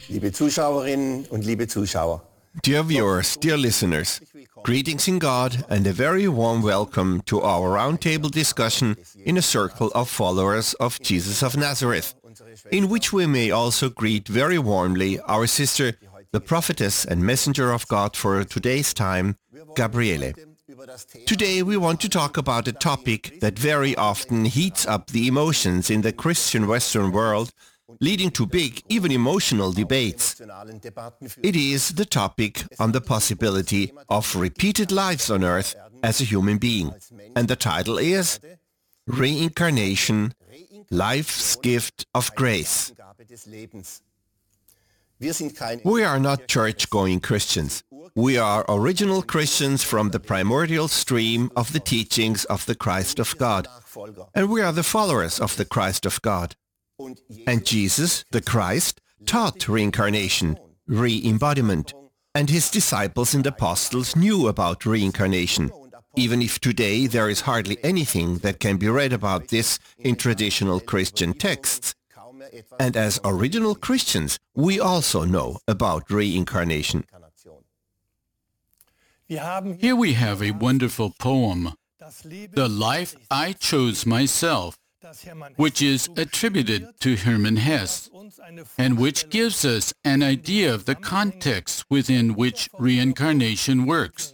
liebe Zuschauerinnen und liebe Zuschauer. Dear viewers, dear listeners, greetings in God and a very warm welcome to our roundtable discussion in a circle of followers of Jesus of Nazareth, in which we may also greet very warmly our sister, the prophetess and messenger of God for today's time, Gabriele. Today we want to talk about a topic that very often heats up the emotions in the Christian Western world, leading to big, even emotional debates. It is the topic on the possibility of repeated lives on earth as a human being. And the title is Reincarnation, Life's Gift of Grace. We are not church-going Christians. We are original Christians from the primordial stream of the teachings of the Christ of God. And we are the followers of the Christ of God. And Jesus, the Christ, taught reincarnation, re-embodiment, and his disciples and apostles knew about reincarnation, even if today there is hardly anything that can be read about this in traditional Christian texts. And as original Christians, we also know about reincarnation. Here we have a wonderful poem, The Life I Chose Myself, which is attributed to Hermann Hesse, and which gives us an idea of the context within which reincarnation works.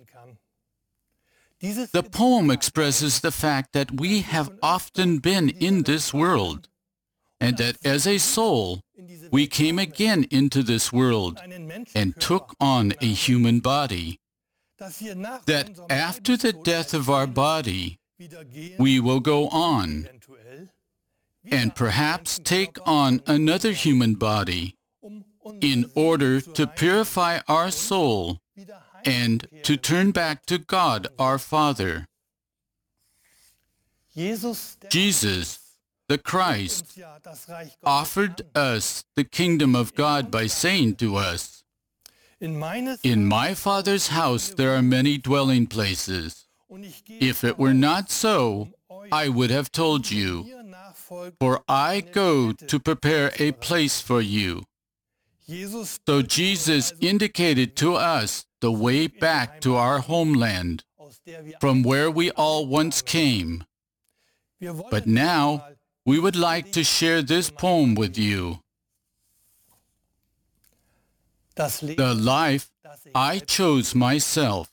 The poem expresses the fact that we have often been in this world, and that as a soul, we came again into this world and took on a human body, that after the death of our body, we will go on and perhaps take on another human body in order to purify our soul and to turn back to God our Father. Jesus, the Christ, offered us the kingdom of God by saying to us, "In my Father's house there are many dwelling places. If it were not so, I would have told you. For I go to prepare a place for you." So Jesus indicated to us the way back to our homeland, from where we all once came. But now, we would like to share this poem with you. The life I chose myself.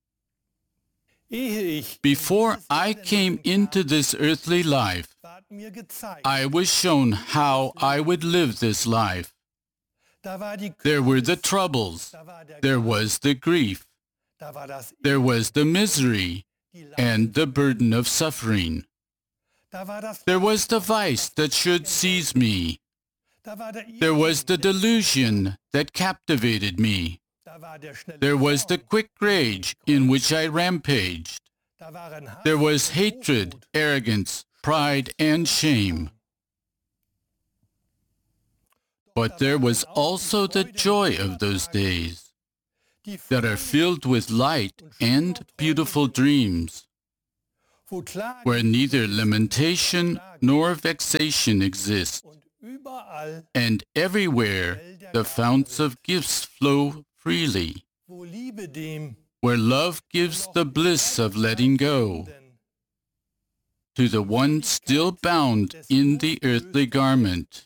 Before I came into this earthly life, I was shown how I would live this life. There were the troubles, there was the grief, there was the misery and the burden of suffering. There was the vice that should seize me. There was the delusion that captivated me. There was the quick rage in which I rampaged. There was hatred, arrogance, pride, and shame. But there was also the joy of those days that are filled with light and beautiful dreams, where neither lamentation nor vexation exist, and everywhere the founts of gifts flow freely, where love gives the bliss of letting go to the one still bound in the earthly garment,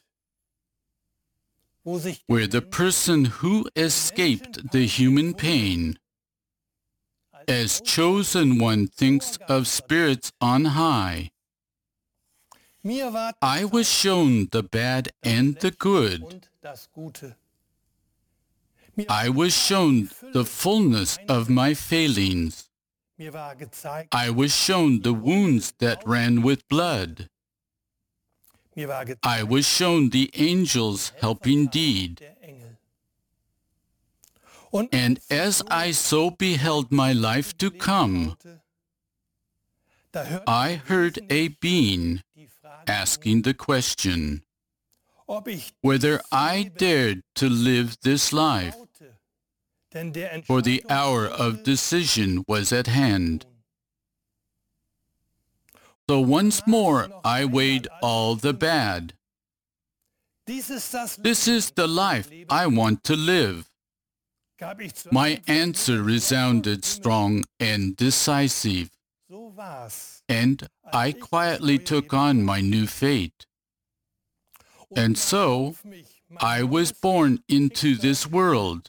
where the person who escaped the human pain as chosen one thinks of spirits on high. I was shown the bad and the good. I was shown the fullness of my failings. I was shown the wounds that ran with blood. I was shown the angel's helping deed. And as I so beheld my life to come, I heard a being asking the question whether I dared to live this life, for the hour of decision was at hand. So once more I weighed all the bad, This is the life I want to live. My answer resounded strong and decisive, and I quietly took on my new fate. And so, I was born into this world.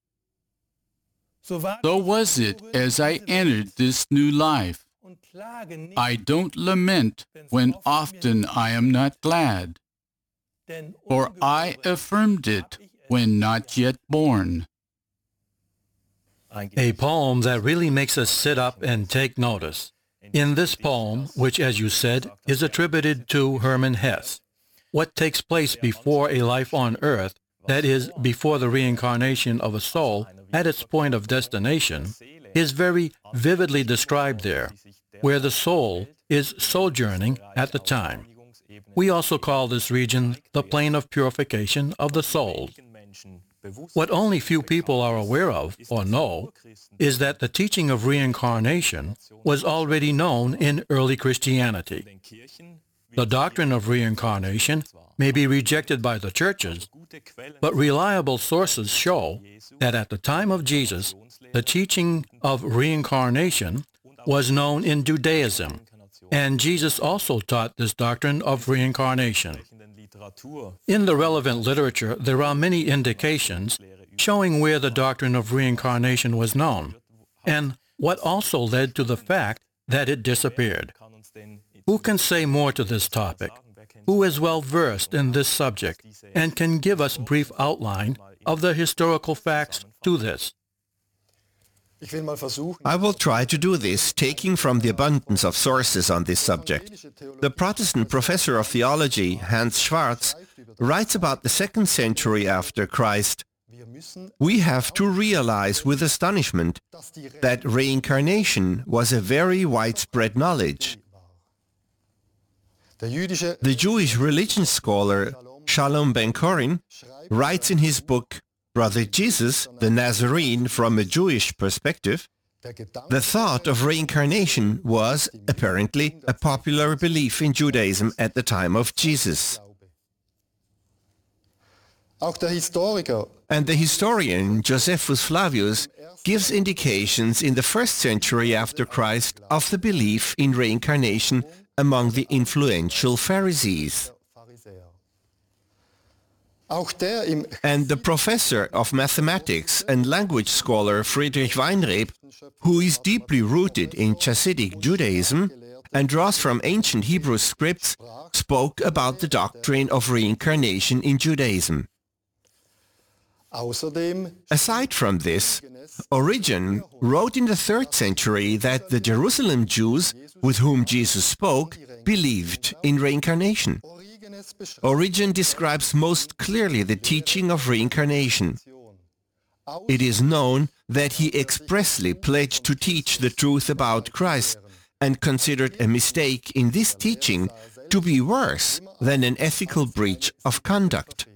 So was it as I entered this new life. I don't lament when often I am not glad, for I affirmed it when not yet born. A poem that really makes us sit up and take notice. In this poem, which as you said, is attributed to Hermann Hesse, what takes place before a life on earth, that is, before the reincarnation of a soul at its point of destination, is very vividly described there, where the soul is sojourning at the time. We also call this region the plane of purification of the soul. What only few people are aware of or know is that the teaching of reincarnation was already known in early Christianity. The doctrine of reincarnation may be rejected by the churches, but reliable sources show that at the time of Jesus, the teaching of reincarnation was known in Judaism, and Jesus also taught this doctrine of reincarnation. In the relevant literature, there are many indications showing where the doctrine of reincarnation was known, and what also led to the fact that it disappeared. Who can say more to this topic? Who is well versed in this subject and can give us brief outline of the historical facts to this? I will try to do this, taking from the abundance of sources on this subject. The Protestant professor of theology, Hans Schwarz, writes about the 2nd century after Christ, "We have to realize with astonishment that reincarnation was a very widespread knowledge." The Jewish religion scholar Shalom Ben-Chorin writes in his book, Brother Jesus, the Nazarene from a Jewish perspective, the thought of reincarnation was, apparently, a popular belief in Judaism at the time of Jesus. And the historian Josephus Flavius gives indications in the 1st century after Christ of the belief in reincarnation among the influential Pharisees. And the professor of mathematics and language scholar Friedrich Weinreb, who is deeply rooted in Chassidic Judaism and draws from ancient Hebrew scripts, spoke about the doctrine of reincarnation in Judaism. Aside from this, Origen wrote in the 3rd century that the Jerusalem Jews with whom Jesus spoke believed in reincarnation. Origen describes most clearly the teaching of reincarnation. It is known that he expressly pledged to teach the truth about Christ and considered a mistake in this teaching to be worse than an ethical breach of conduct.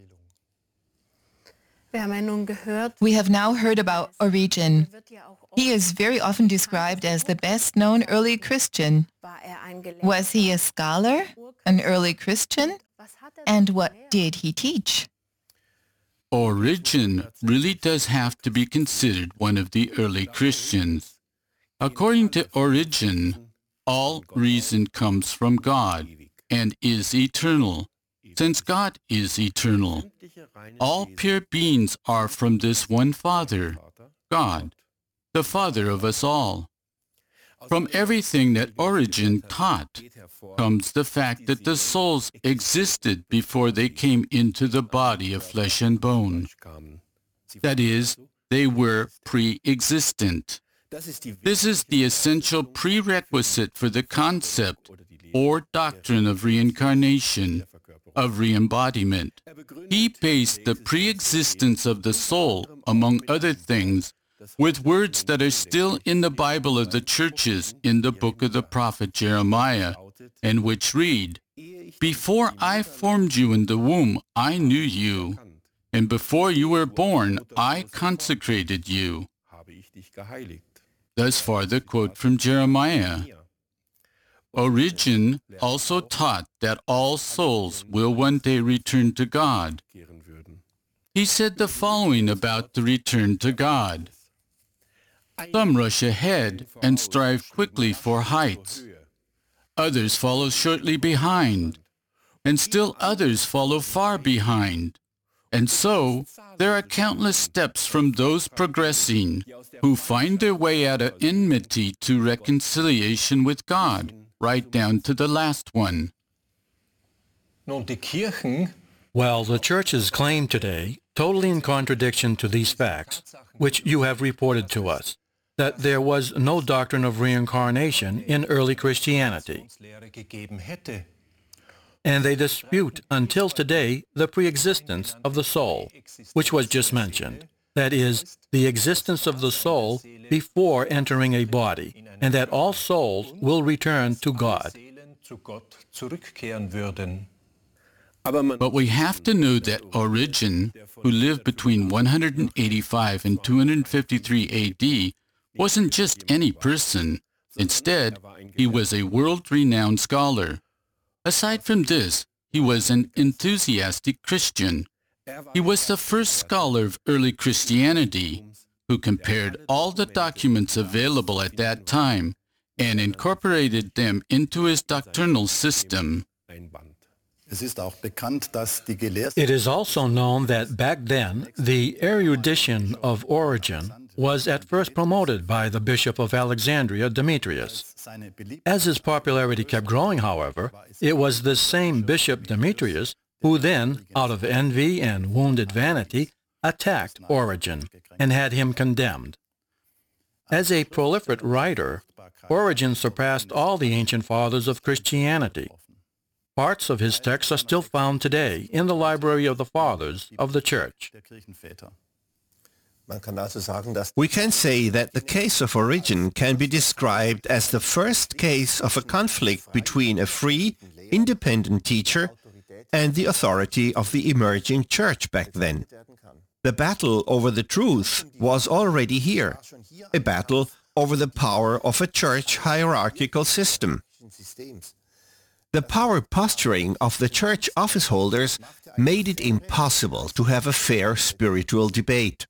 We have now heard about Origen. He is very often described as the best-known early Christian. Was he a scholar, an early Christian? And what did he teach? Origen really does have to be considered one of the early Christians. According to Origen, all reason comes from God and is eternal. Since God is eternal, all pure beings are from this one Father, God, the Father of us all. From everything that Origen taught comes the fact that the souls existed before they came into the body of flesh and bone. That is, they were pre-existent. This is the essential prerequisite for the concept or doctrine of reincarnation, of re-embodiment. He based the pre-existence of the soul, among other things, with words that are still in the Bible of the churches in the book of the prophet Jeremiah, and which read, "Before I formed you in the womb, I knew you, and before you were born, I consecrated you." Thus far the quote from Jeremiah. Origen also taught that all souls will one day return to God. He said the following about the return to God. Some rush ahead and strive quickly for heights. Others follow shortly behind, and still others follow far behind. And so, there are countless steps from those progressing who find their way out of enmity to reconciliation with God, right down to the last one. Well, the Church's claim today, totally in contradiction to these facts, which you have reported to us, that there was no doctrine of reincarnation in early Christianity. And they dispute until today the pre-existence of the soul, which was just mentioned. That is, the existence of the soul before entering a body, and that all souls will return to God. But we have to know that Origen, who lived between 185 and 253 AD, wasn't just any person. Instead, he was a world-renowned scholar. Aside from this, he was an enthusiastic Christian. He was the first scholar of early Christianity who compared all the documents available at that time and incorporated them into his doctrinal system. It is also known that back then, the erudition of Origen was at first promoted by the Bishop of Alexandria, Demetrius. As his popularity kept growing, however, it was this same Bishop Demetrius who then, out of envy and wounded vanity, attacked Origen and had him condemned. As a prolific writer, Origen surpassed all the ancient fathers of Christianity. Parts of his texts are still found today in the Library of the Fathers of the Church. We can say that the case of Origen can be described as the first case of a conflict between a free, independent teacher and the authority of the emerging church back then. The battle over the truth was already here, a battle over the power of a church hierarchical system. The power posturing of the church office holders made it impossible to have a fair spiritual debate.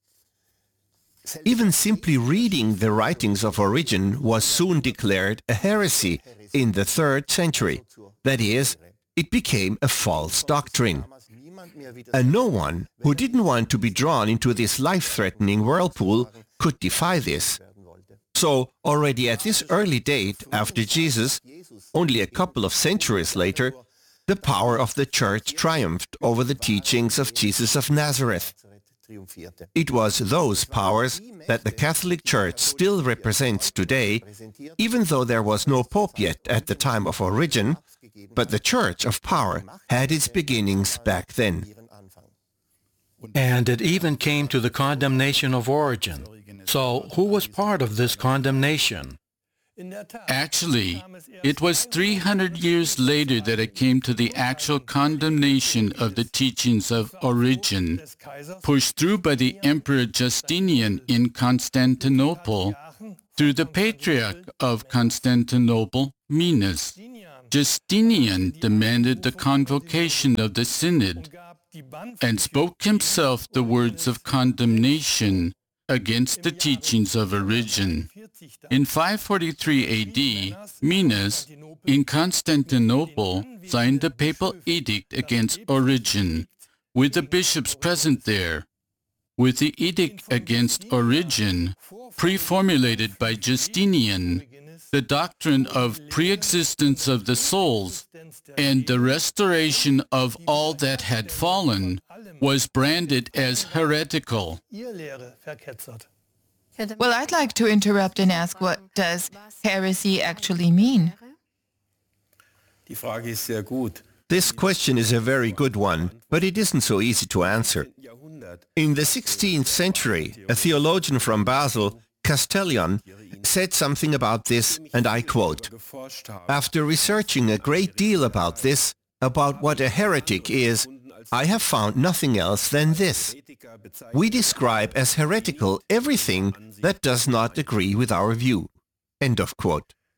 Even simply reading the writings of Origen was soon declared a heresy in the 3rd century. That is, it became a false doctrine. And no one who didn't want to be drawn into this life-threatening whirlpool could defy this. So, already at this early date after Jesus, only a couple of centuries later, the power of the Church triumphed over the teachings of Jesus of Nazareth. It was those powers that the Catholic Church still represents today, even though there was no Pope yet at the time of Origen, but the Church of Power had its beginnings back then. And it even came to the condemnation of Origen. So, who was part of this condemnation? Actually, it was 300 years later that it came to the actual condemnation of the teachings of Origen, pushed through by the Emperor Justinian in Constantinople through the Patriarch of Constantinople, Minas. Justinian demanded the convocation of the Synod and spoke himself the words of condemnation against the teachings of Origen. In 543 AD, Minas, in Constantinople, signed a papal edict against Origen, with the bishops present there. With the edict against Origen, pre-formulated by Justinian, the doctrine of pre-existence of the souls and the restoration of all that had fallen was branded as heretical. Well, I'd like to interrupt and ask, what does heresy actually mean? This question is a very good one, but it isn't so easy to answer. In the 16th century, a theologian from Basel, Castellion, said something about this, and I quote, "After researching a great deal about this, about what a heretic is, I have found nothing else than this. We describe as heretical everything that does not agree with our view." End of quote.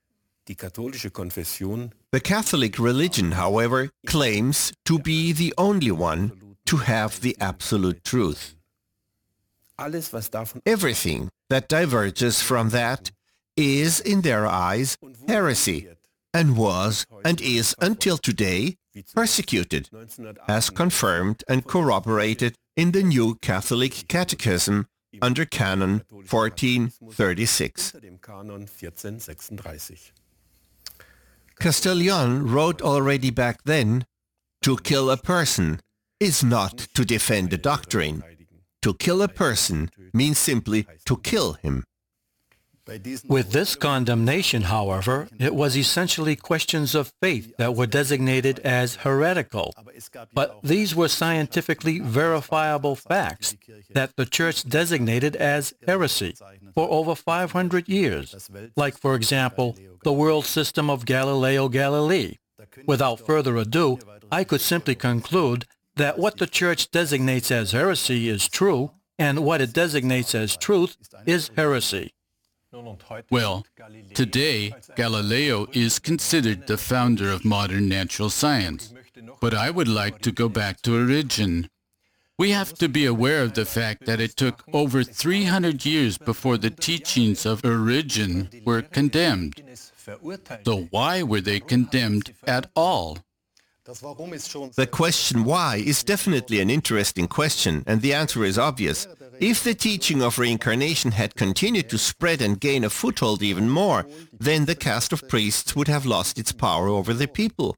Die katholische Konfession The Catholic religion, however, claims to be the only one to have the absolute truth. alles, was davon Everything that diverges from that is, in their eyes, heresy, and was and is until today persecuted, as confirmed and corroborated in the New Catholic Catechism under Canon 1436. unter dem Kanon 1436. Castellion wrote already back then, "To kill a person is not to defend a doctrine. To kill a person means simply to kill him." With this condemnation, however, it was essentially questions of faith that were designated as heretical. But these were scientifically verifiable facts that the Church designated as heresy for over 500 years, like, for example, the world system of Galileo Galilei. Without further ado, I could simply conclude that what the Church designates as heresy is true, and what it designates as truth is heresy. Well, today, Galileo is considered the founder of modern natural science. But I would like to go back to Origen. We have to be aware of the fact that it took over 300 years before the teachings of Origen were condemned. So why were they condemned at all? The question why is definitely an interesting question, and the answer is obvious. If the teaching of reincarnation had continued to spread and gain a foothold even more, then the caste of priests would have lost its power over the people.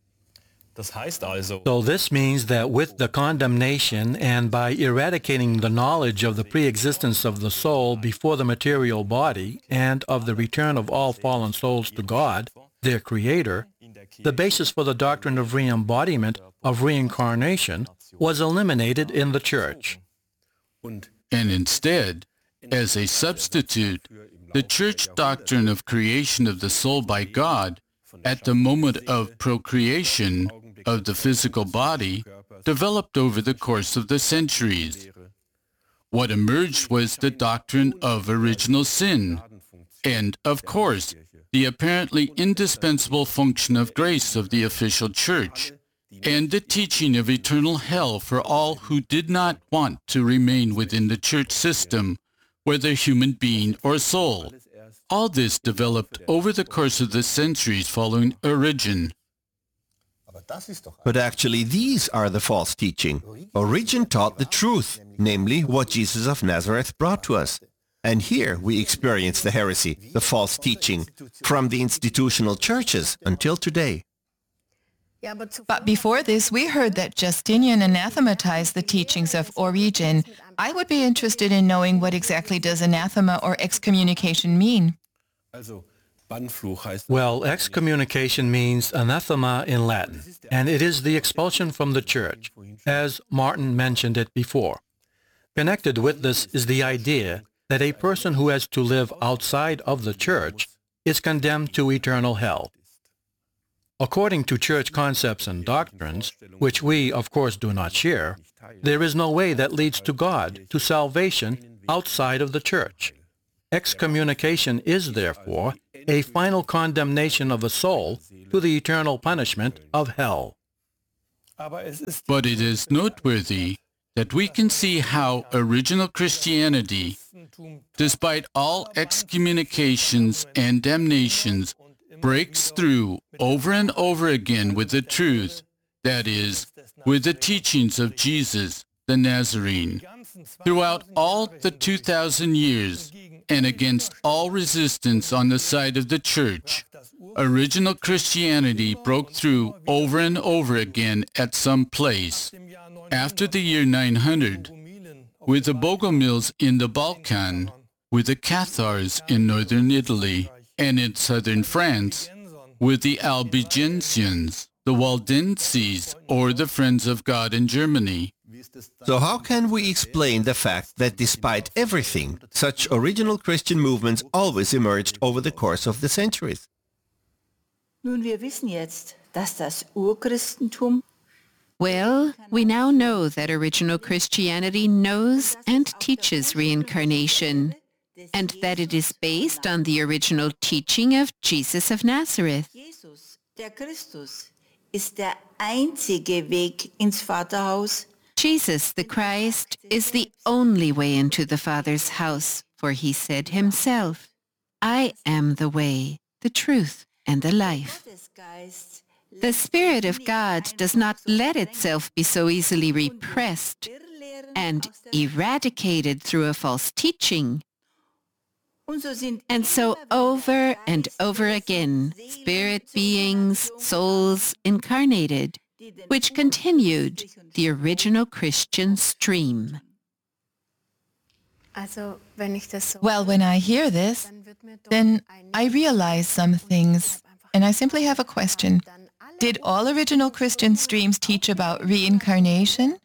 So this means that with the condemnation and by eradicating the knowledge of the pre-existence of the soul before the material body and of the return of all fallen souls to God, their Creator, the basis for the doctrine of re-embodiment, of reincarnation, was eliminated in the Church. And instead, as a substitute, the Church doctrine of creation of the soul by God at the moment of procreation of the physical body developed over the course of the centuries. What emerged was the doctrine of original sin, and, of course, the apparently indispensable function of grace of the official Church, and the teaching of eternal hell for all who did not want to remain within the Church system, whether human being or soul. All this developed over the course of the centuries following Origen. But actually these are the false teaching. Origen taught the truth, namely what Jesus of Nazareth brought to us. And here we experience the heresy, the false teaching, from the institutional churches until today. But before this, we heard that Justinian anathematized the teachings of Origen. I would be interested in knowing what exactly does anathema or excommunication mean? Well, excommunication means anathema in Latin, and it is the expulsion from the Church, as Martin mentioned it before. Connected with this is the idea that a person who has to live outside of the Church is condemned to eternal hell. According to Church concepts and doctrines, which we, of course, do not share, there is no way that leads to God, to salvation, outside of the Church. Excommunication is, therefore, a final condemnation of a soul to the eternal punishment of hell. But it is noteworthy that we can see how original Christianity, despite all excommunications and damnations, breaks through over and over again with the truth, that is, with the teachings of Jesus, the Nazarene. Throughout all the 2,000 years, and against all resistance on the side of the Church, original Christianity broke through over and over again at some place. After the year 900, with the Bogomils in the Balkan, with the Cathars in northern Italy, and in southern France, with the Albigensians, the Waldenses, or the Friends of God in Germany. So how can we explain the fact that despite everything, such original Christian movements always emerged over the course of the centuries? Nun, wir wissen jetzt, dass das Urchristentum Well, we now know that original Christianity knows and teaches reincarnation. and that it is based on the original teaching of Jesus of Nazareth. Jesus, der Christus, ist der einzige Weg ins Vaterhaus. Jesus, the Christ, is the only way into the Father's house, for he said himself, I am the way, the truth, and the life. Gottes Geist The Spirit of God does not let itself be so easily repressed and eradicated through a false teaching. And so over and over again, spirit beings, souls incarnated, which continued the original Christian stream. Well, when I hear this, then I realize some things, and I simply have a question. Did all original Christian streams teach about reincarnation?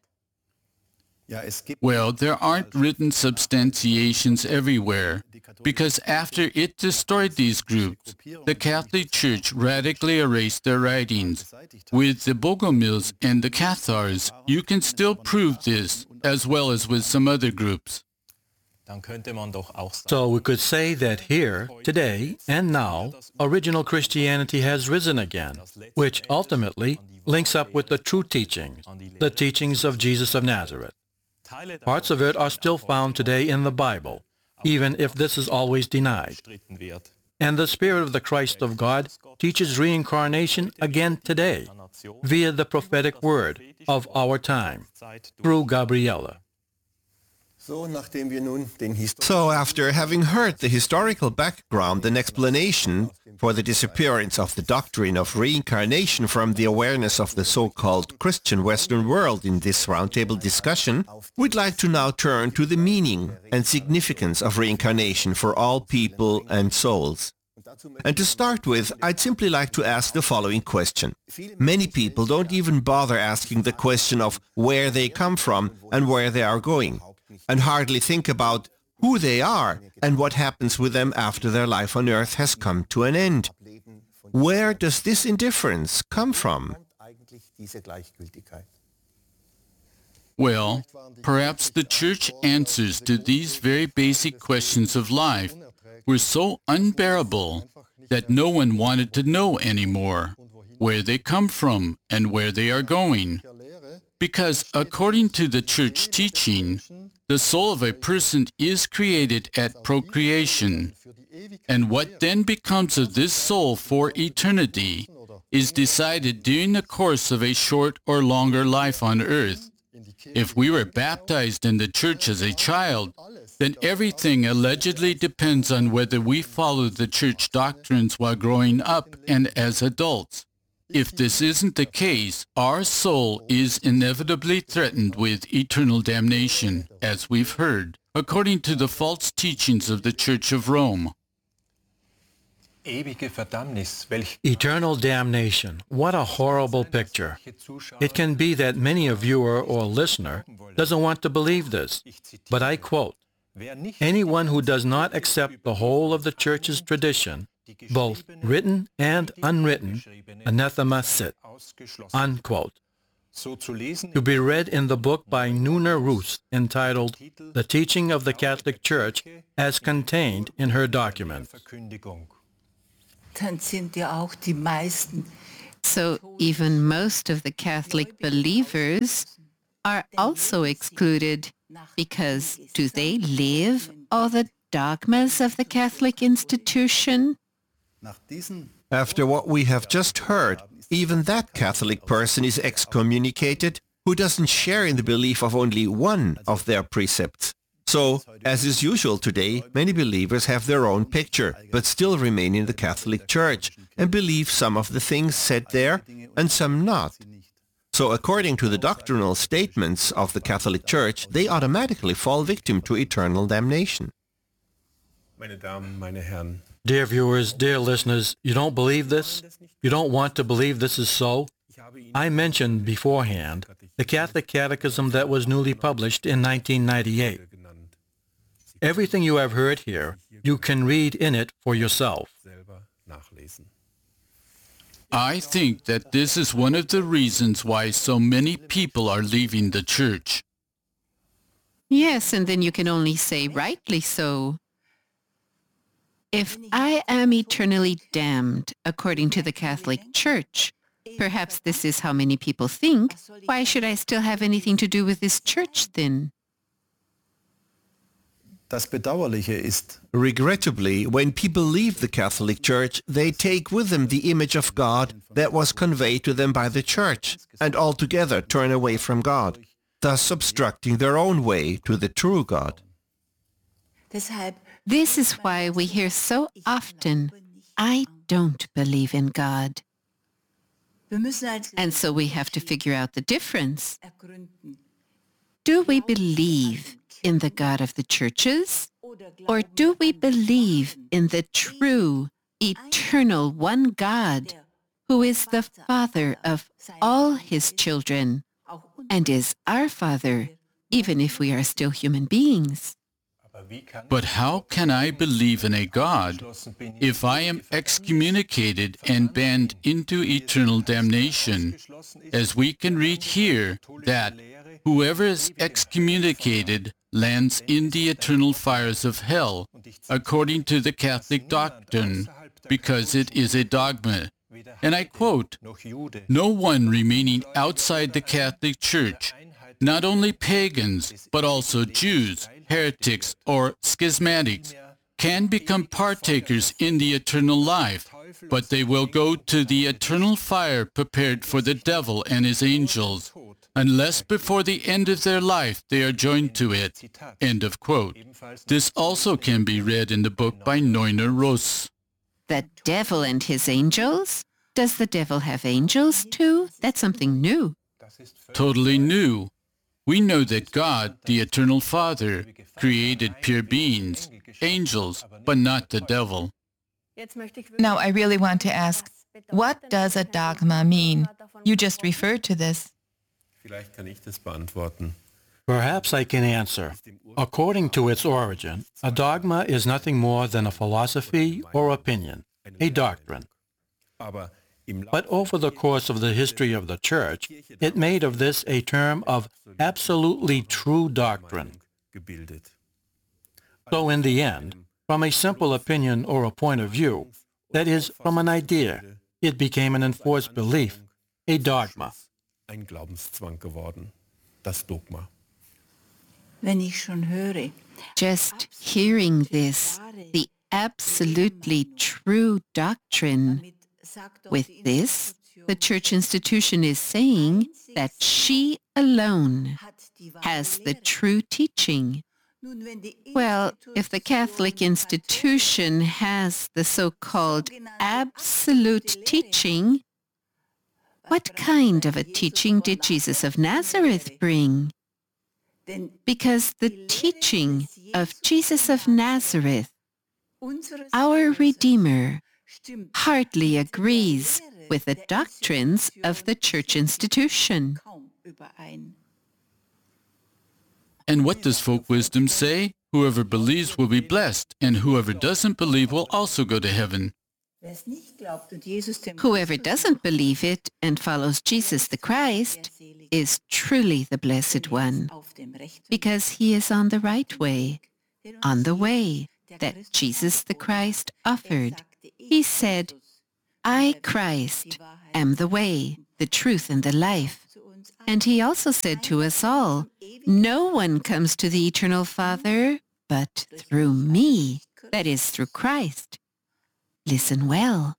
Well, there aren't written substantiations everywhere, because after it destroyed these groups, the Catholic Church radically erased their writings. With the Bogomils and the Cathars, you can still prove this, as well as with some other groups. So we could say that here, today, and now, original Christianity has risen again, which ultimately links up with the true teachings, the teachings of Jesus of Nazareth. Parts of it are still found today in the Bible, even if this is always denied. And the Spirit of the Christ of God teaches reincarnation again today, via the prophetic word of our time, through Gabriela. So after having heard the historical background and explanation for the disappearance of the doctrine of reincarnation from the awareness of the so-called Christian Western world in this roundtable discussion, we'd like to now turn to the meaning and significance of reincarnation for all people and souls. And to start with, I'd simply like to ask the following question. Many people don't even bother asking the question of where they come from and where they are going, and hardly think about who they are and what happens with them after their life on earth has come to an end. Where does this indifference come from? Well, perhaps the Church answers to these very basic questions of life were so unbearable that no one wanted to know anymore where they come from and where they are going. Because according to the Church teaching, the soul of a person is created at procreation, and what then becomes of this soul for eternity is decided during the course of a short or longer life on earth. If we were baptized in the Church as a child, then everything allegedly depends on whether we follow the Church doctrines while growing up and as adults. If this isn't the case, our soul is inevitably threatened with eternal damnation, as we've heard, according to the false teachings of the Church of Rome. Eternal damnation. What a horrible picture. It can be that many a viewer or listener doesn't want to believe this, but I quote, "Anyone who does not accept the whole of the Church's tradition, both written and unwritten, anathema sit," unquote. To be read in the book by Nuna Ruth entitled The Teaching of the Catholic Church as Contained in Her Document. So even most of the Catholic believers are also excluded because do they live all the dogmas of the Catholic institution? After what we have just heard, even that Catholic person is excommunicated who doesn't share in the belief of only one of their precepts. So, as is usual today, many believers have their own picture, but still remain in the Catholic Church and believe some of the things said there and some not. So according to the doctrinal statements of the Catholic Church, they automatically fall victim to eternal damnation. Meine Damen, meine Herren, Dear viewers, dear listeners, you don't believe this? You don't want to believe this is so? I mentioned beforehand the Catholic Catechism that was newly published in 1998. Everything you have heard here, you can read in it for yourself. selber nachlesen. I think that this is one of the reasons why so many people are leaving the Church. Yes, and then you can only say rightly so. If I am eternally damned according to the Catholic Church, perhaps this is how many people think, why should I still have anything to do with this church then? Das Bedauerliche ist, Regrettably, when people leave the Catholic Church, they take with them the image of God that was conveyed to them by the Church, and altogether turn away from God, thus obstructing their own way to the true God. This is why we hear so often, I don't believe in God. And so we have to figure out the difference. Do we believe in the God of the churches? Or do we believe in the true, eternal one God who is the Father of all his children and is our Father, even if we are still human beings? But how can I believe in a God if I am excommunicated and banned into eternal damnation? As we can read here that whoever is excommunicated lands in the eternal fires of hell, according to the Catholic doctrine, because it is a dogma. And I quote, "No one remaining outside the Catholic Church, not only pagans, but also Jews, heretics, or schismatics, can become partakers in the eternal life, but they will go to the eternal fire prepared for the devil and his angels, unless before the end of their life they are joined to it." End of quote. This also can be read in the book by Neuner Ross. The devil and his angels? Does the devil have angels too? That's something new. Totally new. We know that God, the Eternal Father, created pure beings, angels, but not the devil. Now I really want to ask, what does a dogma mean? You just referred to this. Vielleicht kann ich das beantworten. Perhaps I can answer. According to its origin, a dogma is nothing more than a philosophy or opinion, a doctrine. Aber im But over the course of the history of the Church, it made of this a term of absolutely true doctrine. gebildet. So in the end, from a simple opinion or a point of view, that is, from an idea, it became an enforced belief, a dogma. Ein Glaubenszwang geworden, das Dogma. Wenn ich schon höre, Just hearing this, the absolutely true doctrine, with this, the church institution is saying that she alone has the true teaching. Well, if the Catholic institution has the so-called absolute teaching, what kind of a teaching did Jesus of Nazareth bring? Because the teaching of Jesus of Nazareth, our Redeemer, hardly agrees with the doctrines of the church institution. And what does folk wisdom say? Whoever believes will be blessed, and whoever doesn't believe will also go to heaven. Whoever doesn't believe it and follows Jesus the Christ is truly the Blessed One, because he is on the right way, on the way that Jesus the Christ offered. He said, I, Christ, am the way, the truth, and the life. And he also said to us all, no one comes to the eternal Father but through me, that is, through Christ. Listen well.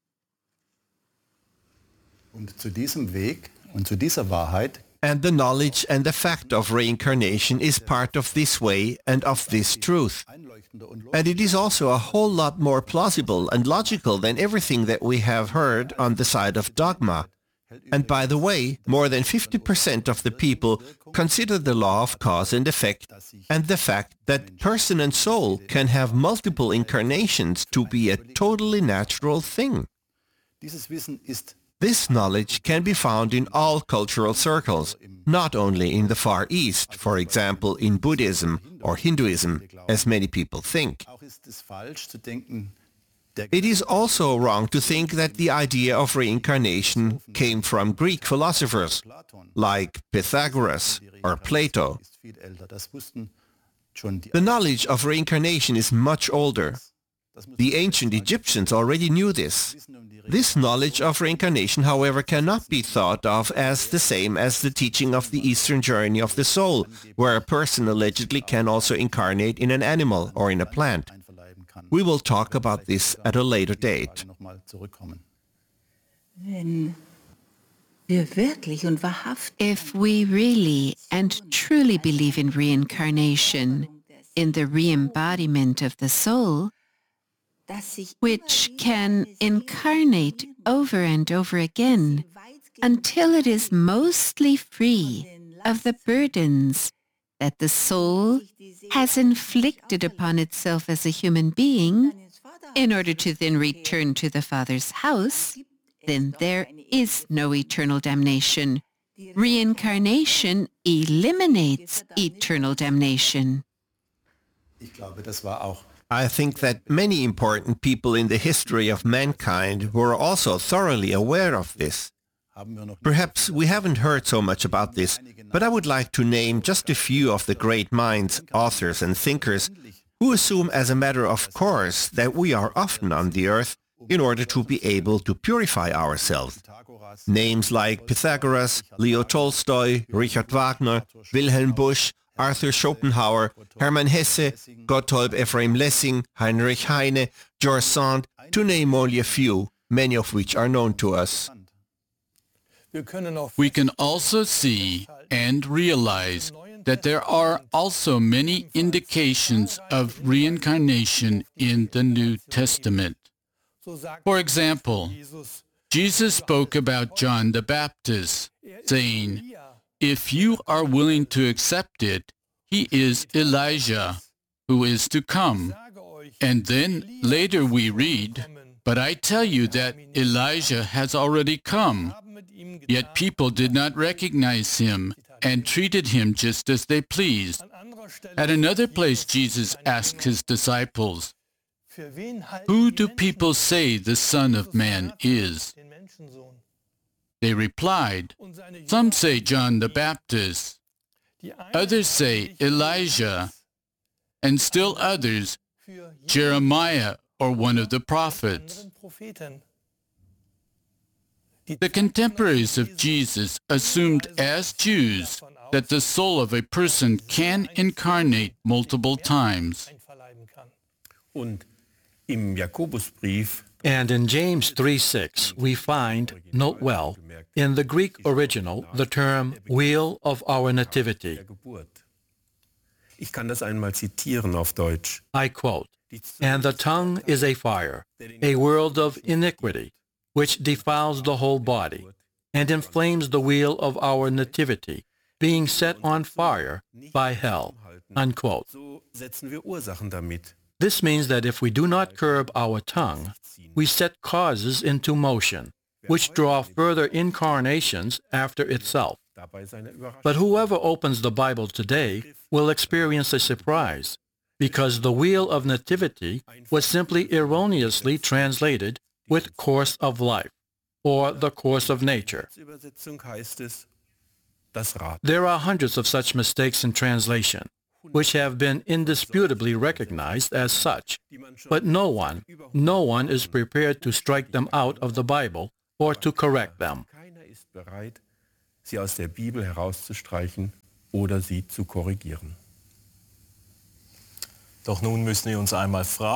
Und zu diesem Weg und zu dieser Wahrheit And the knowledge and the fact of reincarnation is part of this way and of this truth. And it is also a whole lot more plausible and logical than everything that we have heard on the side of dogma. And by the way, more than 50% of the people consider the law of cause and effect and the fact that person and soul can have multiple incarnations to be a totally natural thing. dieses Wissen ist This knowledge can be found in all cultural circles, not only in the Far East, for example in Buddhism or Hinduism, as many people think. auch ist es falsch zu denken, der It is also wrong to think that the idea of reincarnation came from Greek philosophers like Pythagoras or Plato. ist viel älter. Das wussten schon die The knowledge of reincarnation is much older. The ancient Egyptians already knew this. This knowledge of reincarnation, however, cannot be thought of as the same as the teaching of the Eastern journey of the soul, where a person allegedly can also incarnate in an animal or in a plant. We will talk about this at a later date. If we really and truly believe in reincarnation, in the re-embodiment of the soul, which can incarnate over and over again until it is mostly free of the burdens that the soul has inflicted upon itself as a human being, in order to then return to the Father's house, then there is no eternal damnation. Reincarnation eliminates eternal damnation. I think that many important people in the history of mankind were also thoroughly aware of this. Perhaps we haven't heard so much about this, but I would like to name just a few of the great minds, authors and thinkers who assume as a matter of course that we are often on the earth in order to be able to purify ourselves. Names like Pythagoras, Leo Tolstoy, Richard Wagner, Wilhelm Busch, Arthur Schopenhauer, Hermann Hesse, Gotthold Ephraim Lessing, Heinrich Heine, George Sand, to name only a few, many of which are known to us. We can also see and realize that there are also many indications of reincarnation in the New Testament. For example, Jesus spoke about John the Baptist, saying, "If you are willing to accept it, he is Elijah, who is to come." And then later we read, "But I tell you that Elijah has already come." Yet people did not recognize him and treated him just as they pleased. At another place, Jesus asked his disciples, "Who do people say the Son of Man is?" They replied, "Some say John the Baptist, others say Elijah, and still others, Jeremiah or one of the prophets." The contemporaries of Jesus assumed as Jews that the soul of a person can incarnate multiple times. Und im Jakobusbrief And in James 3:6, we find, note well, in the Greek original, the term wheel of our nativity. der Geburt. Ich kann das einmal zitieren auf Deutsch. I quote, "And the tongue is a fire, a world of iniquity, which defiles the whole body, and inflames the wheel of our nativity, being set on fire by hell." Unquote. So setzen wir Ursachen damit. This means that if we do not curb our tongue, we set causes into motion, which draw further incarnations after itself. Dabei seine Überraschung. But whoever opens the Bible today will experience a surprise, because the wheel of nativity was simply erroneously translated with course of life, or the course of nature. Übersetzung heißt es, das Rad. There are hundreds of such mistakes in translation, which have been indisputably recognized as such, but no one is prepared to strike them out of the Bible or to correct them. Keiner ist bereit, sie aus der Bibel herauszustreichen oder sie zu korrigieren. Doch nun müssen wir uns einmal fragen,